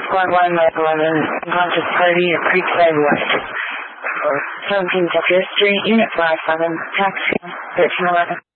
Squad 1, Mike 11, Conscious Party at Creekside West. For 17 Texas Street, Unit 57, Taxi 1311.